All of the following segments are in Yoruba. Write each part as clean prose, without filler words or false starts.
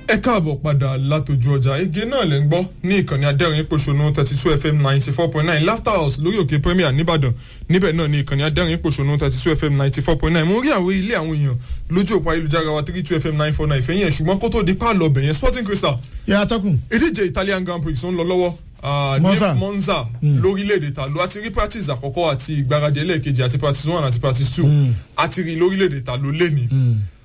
ẹ káàbọ̀ padà látọjú ọjà ege náà lẹ́ ń gbọ́ ní ìkànnì adẹ́rìn-ín-pòṣónú 32FM 94.9 Laughter House lórí òkè Premier nìbàdàn níbẹ̀ náà ní ìkànnì adẹ́rìn-ín-pòṣónú 32FM 94.9 mo rí àwọn ilé àwọn èèyàn lójú òpó ayélujára wa 32FM 949 ìfẹ́yìn ẹ̀ ṣùgbọ́n kó tó di pààlọ́ ọbẹ̀ yẹn Sporting Crystal. yà á tọ́kùn. ìdíje Italian Grand Prix ń lọ lọ́wọ́ ní Monza lórílẹ̀‐èdè ta ló àti rí practice àkọ́kọ́ àti ìgbáradì ẹlẹ́ẹ̀kejì àti practice 1 àti practice 2 àti rí lórílẹ̀‐èdè ta ló lé ní.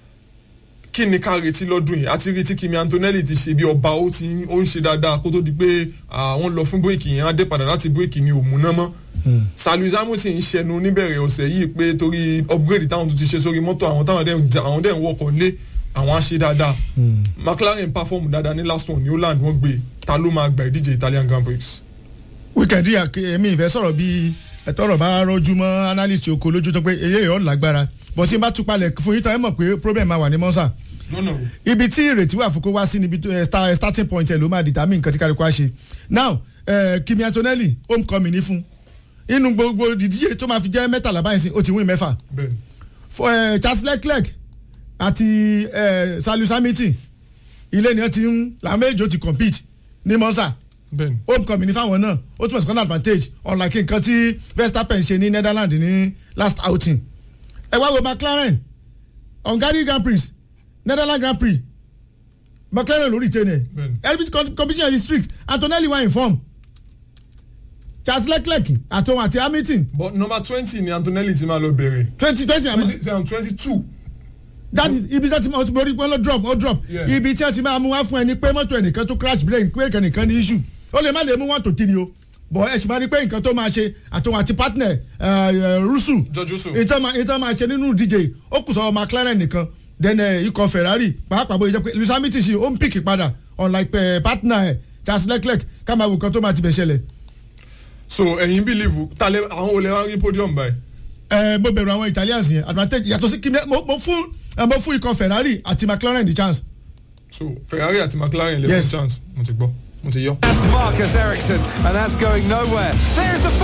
Kí ni ká retí lọ́dún yìí àti retí Kimi Antonelli ti ṣe bí ọba ó ń ṣe dáadáa kó tó di pé àwọn lọ fún bírèkì yẹn á dé padà láti bírèkì ní òmùná mọ́. Lewis Hamilton ń ṣẹnu níbẹ̀rẹ̀ ọ̀sẹ̀ yìí pé torí upgrade táwọn tún ti ṣe sórí mọ́tò àwọn dẹ̀ ń wọkọ̀ lé àwọn á ṣe dáadáa. McLaren perform dáadáa ní last one ní Holland wọ́n gbé ta ló máa gba ìdíje Italian Grand Prix. weekend yìí èmi ìfẹ́ sọ̀rọ̀ bíi ẹ̀tọ́rọ̀ bá rọ́jú mọ́ analyst oko lójú tó pé èyí ò lágbára bọ̀ tí n bá tún palẹ̀ fún yín tán ẹ mọ̀ pé problem máa wà ní Monza. Ibi tí ìrètí wà fún kó wá sí níbi starting point ẹ̀ ló máa determine nǹkan tí kálukú á ṣe. Now Kimi Antonelli homecoming ní fún inú gbogbo ìdíje tó máa fi jẹ́ mẹ́tàlá báyìí sí ó ti win mẹ́fà. Charles Leclerc àti Lewis Hamilton ilé ni wọ́n ti ń làwọn méjì ó ti compete ní Monza. Homecoming ní fáwọn náà ó túmọ̀ sí kan advantage unlike nǹkan tí Verstappen ṣe ní Netherlands ní last outing. Ẹ wá wo McLaren Hungary Grand Prix Netherlands Grand Prix McLaren lórí ìtẹ́nẹ̀ elbit competition is strict Antonelli wà in form Charles Leclerc àtòun àti Hamilton. But number 20 ni Antonelli ti máa lọ bẹ̀rẹ̀. 22. That is ibi tí wọ́n ti borí pé ó drop ibi tí wọ́n ti máa mú wá fún ẹni pé mọ́tò ẹnìkan tó crash brake pé ẹnìkan ní issue ó lè má lè mú 1 to 3 o bọ̀ ẹ̀ sì máa rí pé nǹkan tó máa ṣe àtòun àti partner Russell ìtàn máa ṣe nínú ìdíje ó kù sọ McLaren nìkan then ikọ̀ Ferrari pàápàá bóyá jẹ́ pé Lewis Hamilton ṣe ó ń pick padà unlike partner Charles Leclerc ká máa wo nǹkan tó máa ti bẹ̀ ṣẹlẹ̀. So ẹ̀yin believe talẹ̀ àwọn olè wá rí podium báyìí. Mo bẹ̀rù àwọn Italians yẹn advantage yàtọ̀ sí Kimi mo fún ikọ̀ Ferrari àti McLaren the chance. So Ferrari àti McLaren lè fún chance mo ti gbọ́ mo ti yọ. That's Marcus Ericsson and that's going nowhere. There's the